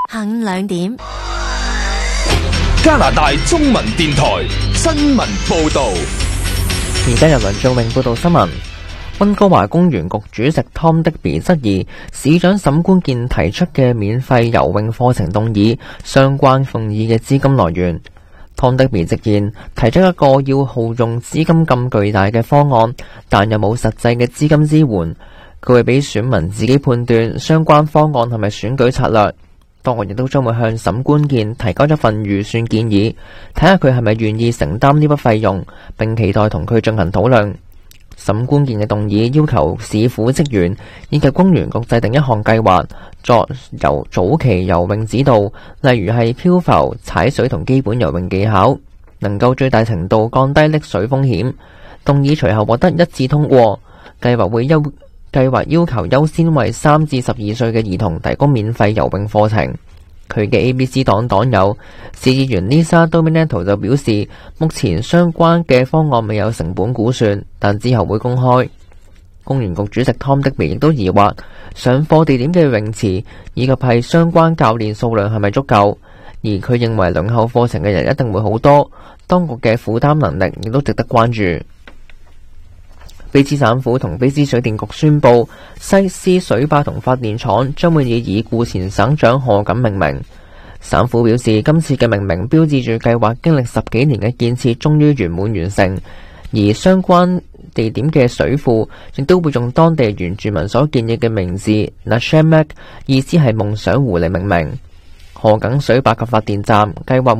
下午2點， 加拿大中文電台新聞報道。 而家由梁仲榮報道新聞。溫哥華公園局主席 Tom Digby 質疑市長沈關鍵提出嘅免費游泳課程動議相關奉議嘅資金來源。Tom Digby 直言提出一個要耗用資金咁巨大嘅方案，但又冇實際嘅資金支援。佢會俾選民自己判斷相關方案係咪選舉策略。當局亦都將會向沈關鍵提交一份預算建議，睇下佢係咪願意承擔呢筆費用，並期待同佢進行討論。沈關鍵嘅動議要求市府職員以及公園局制定一項計劃，作早期游泳指導，例如係漂浮、踩水同基本游泳技巧，能夠最大程度降低溺水風險。動議隨後獲得一致通過，計劃要求優先為3至12歲嘅兒童提供免費游泳課程。佢嘅 ABC 黨黨友市議員 Lisa Dominato 就表示，目前相關嘅方案未有成本估算，但之後會公開。公園局主席 Tom Digby 亦都疑惑上課地點嘅泳池以及係相關教練數量係咪足夠，而佢認為輪候課程嘅人一定會好多，當局嘅負擔能力亦都值得關注。卑詩省府同卑詩水電局宣布，西斯水壩同發電廠將會以已故前省長賀錦命名。省府表示，今次嘅命名標誌住計劃經歷10幾年嘅建設終於圓滿完成，而相關地點嘅水庫亦都會用當地原住民所建議嘅名字 Nashemek， 意思係夢想湖嚟命名。賀錦水壩及發電站計劃